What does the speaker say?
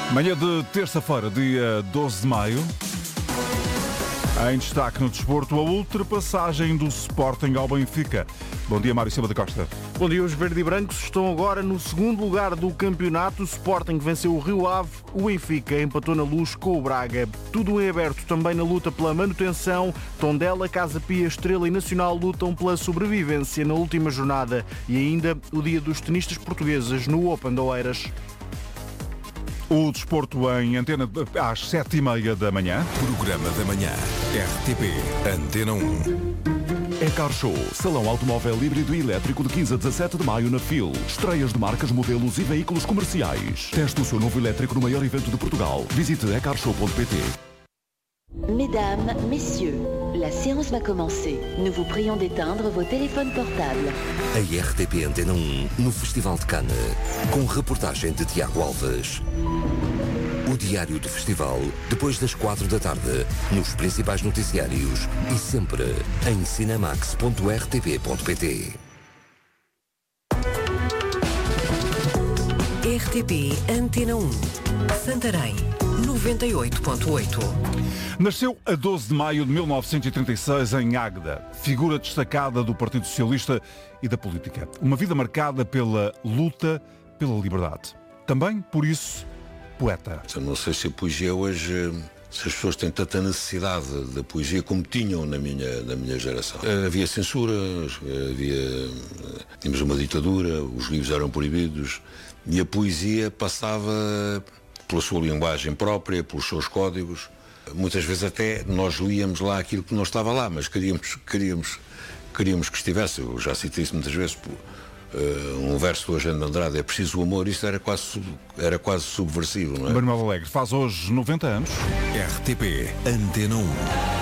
Manhã de terça-feira, dia 12 de maio. Em destaque no desporto, a ultrapassagem do Sporting ao Benfica. Bom dia, Mário Silva da Costa. Bom dia, os verde e brancos estão agora no segundo lugar do campeonato. O Sporting venceu o Rio Ave, o Benfica empatou na Luz com o Braga. Tudo em aberto também na luta pela manutenção. Tondela, Casa Pia, Estrela e Nacional lutam pela sobrevivência na última jornada. E ainda o dia dos tenistas portugueses no Open de Oeiras. O desporto em antena às 7h30 da manhã. Programa da manhã. RTP Antena 1. Car Show, salão automóvel híbrido e elétrico de 15 a 17 de maio na FIL. Estreias de marcas, modelos e veículos comerciais. Teste o seu novo elétrico no maior evento de Portugal. Visite ecarshow.pt. Mesdames, messieurs, la séance va commencer. Nous vous prions d'éteindre vos téléphones portables. A RTP Antena 1 no Festival de Cannes, com reportagem de Tiago Alves. O diário do festival, depois das 4 da tarde, nos principais noticiários e sempre em cinemax.rtp.pt. RTP Antena 1, Santarém, 98.8. Nasceu a 12 de maio de 1936 em Águeda, figura destacada do Partido Socialista e da política. Uma vida marcada pela luta pela liberdade. Também, por isso, poeta. Eu não sei se a poesia hoje, se as pessoas têm tanta necessidade da poesia como tinham na minha geração. Havia censura, tínhamos uma ditadura, os livros eram proibidos e a poesia passava pela sua linguagem própria, pelos seus códigos. Muitas vezes até nós líamos lá aquilo que não estava lá, mas queríamos que estivesse. Eu já citei isso muitas vezes. Um verso do Eugênio de Andrade, é preciso o amor, isso era quase subversivo, não é? Manuel Alegre faz hoje 90 anos. RTP Antena 1.